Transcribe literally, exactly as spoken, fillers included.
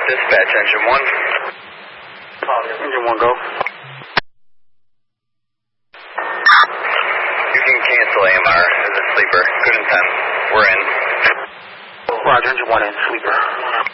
Dispatch, engine one. Engine one, go. You can cancel A M R as a sleeper. Good intent. We're in. Roger, engine one in, sleeper.